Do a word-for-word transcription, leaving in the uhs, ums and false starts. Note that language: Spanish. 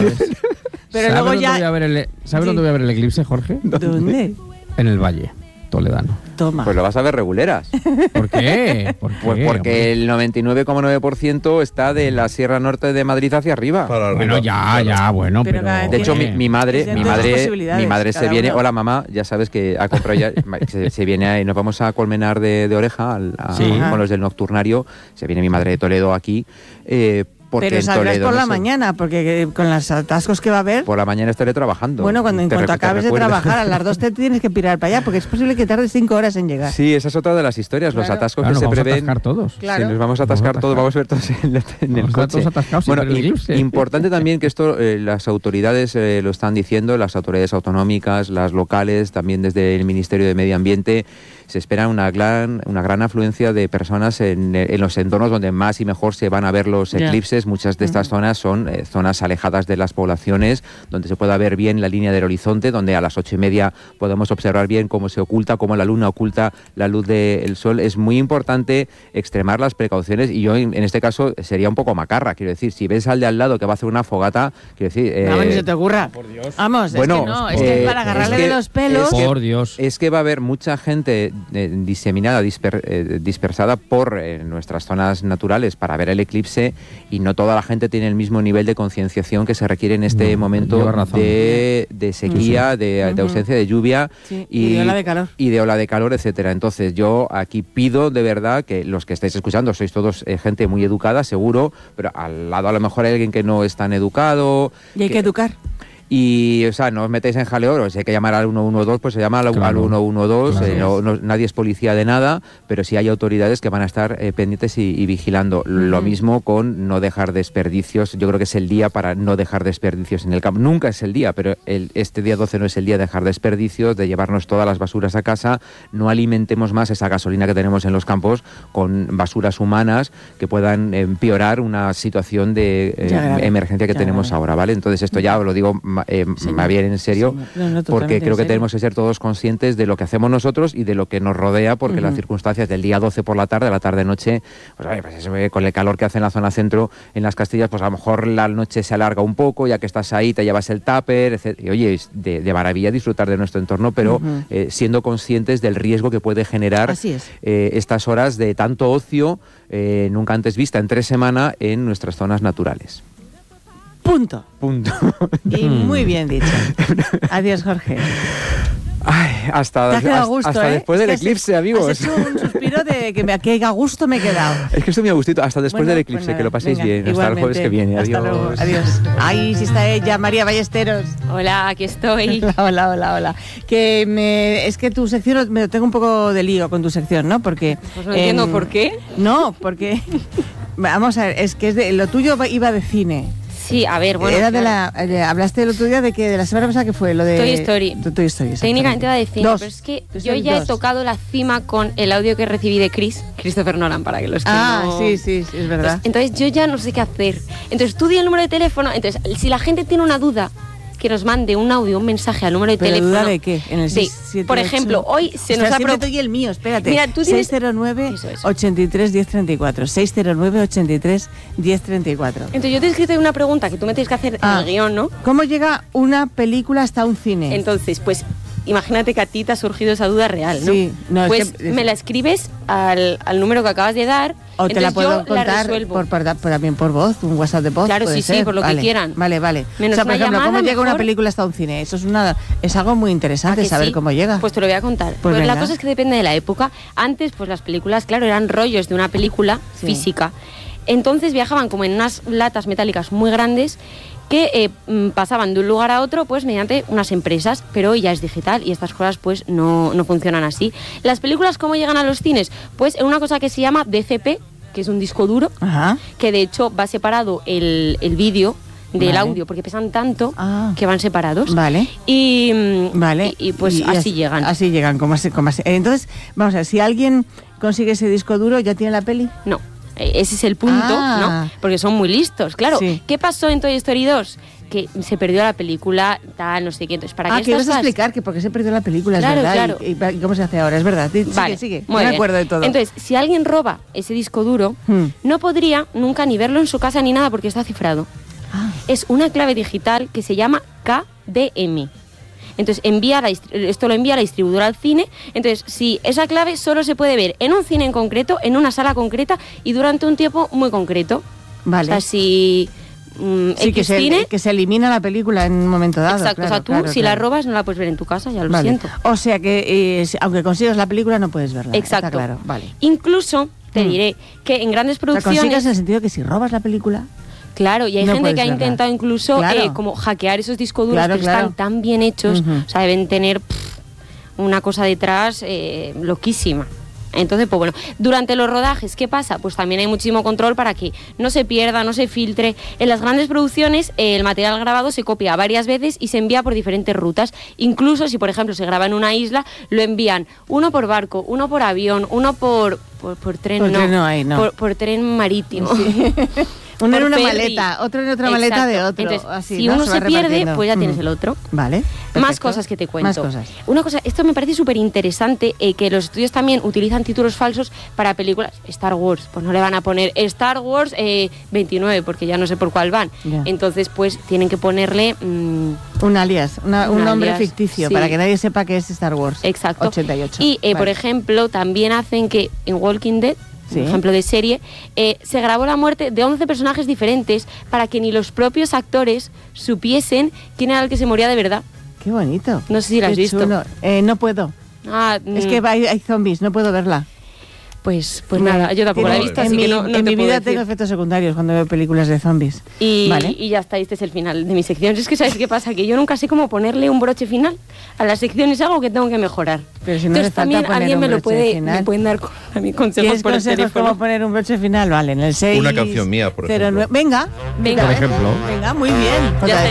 Pero luego ya... Dónde voy a ver el, ¿Sabes sí. dónde voy a ver el eclipse, Jorge? ¿Dónde? En el Valle Toledano. Toma. Pues lo vas a ver reguleras. ¿Por qué? ¿Por qué? Pues porque hombre? El noventa y nueve coma nueve por ciento está de la Sierra Norte de Madrid hacia arriba. Para bueno, arriba, ya, claro. ya, bueno, pero... pero... De hecho, mi, mi madre, mi madre, mi madre se viene... Uno. Hola, mamá, ya sabes que ha comprado ya... se, se viene y nos vamos a Colmenar de, de Oreja al, a, sí. con los del Nocturnario. Se viene mi madre de Toledo aquí... Eh, Porque pero saldrás Toledo, por la no sé. mañana, porque con los atascos que va a haber... Por la mañana estaré trabajando. Bueno, cuando en cuanto acabes de trabajar, a las dos te tienes que pirar para allá, porque es posible que tardes cinco horas en llegar. Sí, esa es otra de las historias, claro. Los atascos claro, que se prevén... Vamos a atascar todos. Claro. Sí, nos vamos a atascar vamos todos, vamos a ver todos en, en el coche. Todos atascados bueno, sin ver el eclipse. Importante también que esto, eh, las autoridades eh, lo están diciendo, las autoridades autonómicas, las locales, también desde el Ministerio de Medio Ambiente, se espera una gran, una gran afluencia de personas en, en los entornos donde más y mejor se van a ver los yeah. eclipses. Muchas de estas uh-huh. zonas son eh, zonas alejadas de las poblaciones, donde se pueda ver bien la línea del horizonte, donde a las ocho y media podemos observar bien cómo se oculta, cómo la luna oculta la luz del sol. Es muy importante extremar las precauciones y yo en, en este caso sería un poco macarra, quiero decir, si ves al de al lado que va a hacer una fogata, quiero decir... Eh, Vamos, ni se te ocurra. Por Dios. Vamos, bueno, es que no, es que eh, para agarrarle es que, de los pelos... Es que, por Dios. Es que va a haber mucha gente... Eh, diseminada, disper, eh, dispersada por eh, nuestras zonas naturales para ver el eclipse y no toda la gente tiene el mismo nivel de concienciación que se requiere en este no, momento de, de sequía, sí. de, uh-huh. de ausencia de lluvia sí. y, y de ola de calor. Y de ola de calor, etcétera. Entonces yo aquí pido de verdad que los que estáis escuchando sois todos eh, gente muy educada, seguro, pero al lado a lo mejor hay alguien que no es tan educado. Y hay que, que educar. Y, o sea, no os metéis en jaleo, si hay que llamar al uno uno dos, pues se llama al, claro. al uno uno dos, claro. eh, no, no, nadie es policía de nada, pero sí hay autoridades que van a estar eh, pendientes y, y vigilando. Uh-huh. Lo mismo con no dejar desperdicios, yo creo que es el día para no dejar desperdicios en el campo. Nunca es el día, pero el, este día doce no es el día de dejar desperdicios, de llevarnos todas las basuras a casa, no alimentemos más esa gasolina que tenemos en los campos con basuras humanas que puedan empeorar una situación de eh, emergencia que ya tenemos grave. ahora, ¿vale? Entonces esto ya os lo digo Eh, más bien en serio, no, no, porque creo que tenemos que ser todos conscientes de lo que hacemos nosotros y de lo que nos rodea, porque uh-huh. las circunstancias del día doce por la tarde, a la tarde-noche, pues, oye, pues eso, con el calor que hace en la zona centro, en las Castillas, pues a lo mejor la noche se alarga un poco, ya que estás ahí, te llevas el tupper, etcétera. Y oye, es de, de maravilla disfrutar de nuestro entorno, pero uh-huh. eh, siendo conscientes del riesgo que puede generar eh, estas horas de tanto ocio, eh, nunca antes vista en tres semanas en nuestras zonas naturales. Punto. Punto. Y muy bien dicho. Adiós, Jorge. Ay, hasta, hasta, gusto, hasta ¿eh? después del eclipse, has, amigos. Has hecho un suspiro de que, me, que a gusto me he quedado. Es que estoy muy a gustito. Hasta después bueno, del eclipse, pues nada, que lo paséis venga, bien. Hasta el jueves que viene. Adiós. Hasta luego. Adiós. Ay, sí está ella, María Ballesteros. Hola, aquí estoy. Hola, hola, hola. Que me, es que tu sección, me tengo un poco de lío con tu sección, ¿no? Porque... Pues no entiendo eh, por qué. No, porque... Vamos a ver, es que es de, lo tuyo iba de cine. Sí, a ver, bueno. Era de la, eh, hablaste el otro día de que de la semana pasada que fue lo de Toy Story. Toy Story. Técnicamente va de cine, dos. pero es que Toy yo ya dos. he tocado la cima con el audio que recibí de Chris, Christopher Nolan, para que los que Ah, no... sí, sí, sí, es verdad. Entonces, entonces yo ya no sé qué hacer. Entonces tú di el número de teléfono. Entonces, si la gente tiene una duda, que nos mande un audio, un mensaje al número de ¿Pero teléfono. ¿Duda de qué? En el sí. seis, siete, Por ocho. ejemplo, hoy se Ostras, nos ha siempre propuesto. doy el mío, espérate. Mira, tú tienes... seis cero nueve, ochenta y tres, diez treinta y cuatro. seis cero nueve, ochenta y tres, diez treinta y cuatro. Entonces yo te he escrito una pregunta que tú me tienes que hacer ah, en el guión, ¿no? ¿Cómo llega una película hasta un cine? Entonces, pues imagínate que a ti te ha surgido esa duda real, ¿no? Sí, no, pues es que, es... me la escribes al, al número que acabas de dar. O te la puedo contar por, por, por, también por voz, un WhatsApp de voz. Claro, sí, ser. sí, por lo vale, que quieran. Vale, vale. Menos o sea, por ejemplo, llamada, ¿cómo llega mejor... una película hasta un cine? Eso es una es algo muy interesante, saber sí? cómo llega. Pues te lo voy a contar. Pues pues la cosa es que depende de la época. Antes, pues las películas, claro, eran rollos de una película sí. física. Entonces viajaban como en unas latas metálicas muy grandes que eh, pasaban de un lugar a otro pues mediante unas empresas, pero hoy ya es digital y estas cosas pues no, no funcionan así. Las películas, ¿cómo llegan a los cines? Pues en una cosa que se llama D C P, que es un disco duro, Ajá. que de hecho va separado el, el vídeo del vale. audio, porque pesan tanto ah. que van separados. Vale. Y, vale. y, y pues y, y así, así llegan. Así llegan, como así, como así. Entonces, vamos a ver, si alguien consigue ese disco duro, ¿ya tiene la peli? No. Ese es el punto, ah. ¿no? Porque son muy listos. Claro, sí. ¿qué pasó en Toy Story dos? Que se perdió la película, tal, no sé qué. Entonces, ¿para ah, qué que vas estás? a explicar que por qué se perdió la película, claro, es verdad. Claro. Y, y cómo se hace ahora, es verdad. Sigue, vale, sigue. Muy no bien. me acuerdo de todo. Entonces, si alguien roba ese disco duro, hmm. no podría nunca ni verlo en su casa ni nada porque está cifrado. Ah. es una clave digital que se llama K D M. Entonces, envía la, esto lo envía la distribuidora al cine. Entonces, si esa clave solo se puede ver en un cine en concreto, en una sala concreta y durante un tiempo muy concreto. Vale. O sea, si mm, sí, X que se, cine... que se elimina la película en un momento dado. Exacto, claro, o sea, tú claro, si claro. la robas no la puedes ver en tu casa, ya lo Vale. siento. O sea que, eh, aunque consigas la película, no puedes verla. Exacto. Está claro, vale. Incluso, te Mm. diré, que en grandes O sea, producciones... consigas en el sentido que si robas la película... Claro, y hay No gente puedes que ha verla. intentado incluso Claro. eh, como hackear esos discos duros, Claro, pero claro. están tan bien hechos, Ujú. o sea, deben tener pff, una cosa detrás eh, loquísima. Entonces, pues bueno, durante los rodajes, ¿qué pasa? Pues también hay muchísimo control para que no se pierda, no se filtre. En las grandes producciones, eh, el material grabado se copia varias veces y se envía por diferentes rutas. Incluso si, por ejemplo, se graba en una isla, lo envían uno por barco, uno por avión, uno por, por, por tren, Por no, tren no hay, no. Por, por tren marítimo. Sí. Uno en Por una ferry. maleta, otro en otra maleta de Exacto. otro. Entonces, así, si ¿no? uno se, se, va pierde, repartiendo. pues ya tienes Mm. el otro. Vale. Más perfecto. cosas que te cuento. Más cosas. Una cosa, esto me parece súper interesante, eh, que los estudios también utilizan títulos falsos para películas. Star Wars, pues no le van a poner Star Wars eh, veintinueve, porque ya no sé por cuál van. Ya. Entonces, pues tienen que ponerle... mmm, Un alias, una- un, Un nombre alias, ficticio, sí. para que nadie sepa que es Star Wars. exacto. ochenta y ocho. Y, eh, por Vale. ejemplo, también hacen que en Walking Dead, Sí. un ejemplo de serie, eh, se grabó la muerte de once personajes diferentes para que ni los propios actores supiesen quién era el que se moría de verdad. Qué bonito. No sé si la has Qué visto. chulo. Eh, no puedo. Ah, Es mm, que hay, hay zombies, no puedo verla. Pues, pues nada, yo tampoco la he Tiene- visto, en así mi, que no, no en te mi puedo vida decir. tengo efectos secundarios cuando veo películas de zombies. Y, Vale. y ya está, este es el final de mi sección. Es que ¿sabes qué pasa? Que yo nunca sé cómo ponerle un broche final a la sección, es algo que tengo que mejorar. Pero si no Entonces hace falta también poner alguien un me lo broche puede, final. me pueden dar con- a mí consejos ¿Quieres por el consejos teléfono. cómo poner un broche final? Vale, en el seis. Una canción mía, por ejemplo. Venga. Venga. Por ejemplo. Venga, muy bien. Ya